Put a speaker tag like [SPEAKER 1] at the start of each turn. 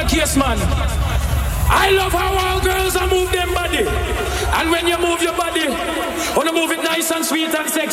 [SPEAKER 1] case, man. I love how all girls are move them body. And when you move your body, wanna move it nice and sweet and sexy.